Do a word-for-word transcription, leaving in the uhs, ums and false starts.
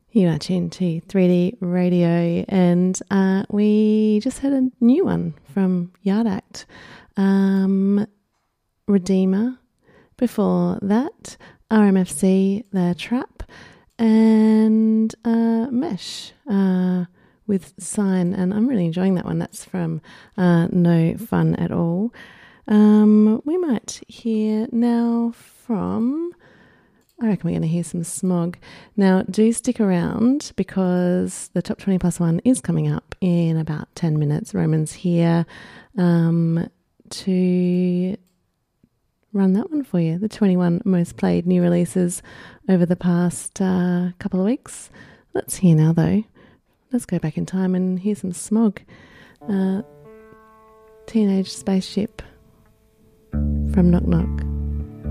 You are tuned to three D Radio, and uh, we just had a new one from Yard Act. Um, Redeemer, before that, R M F C, The Trap, and uh, Mesh uh, with Sign, and I'm really enjoying that one. That's from uh, No Fun At All. Um, we might hear now from... I reckon we're going to hear some Smog. Now, do stick around because the Top twenty Plus One is coming up in about ten minutes. Roman's here um, to run that one for you. The twenty-one most played new releases over the past uh, couple of weeks. Let's hear now, though. Let's go back in time and hear some Smog. Uh, Teenage Spaceship from Knock Knock.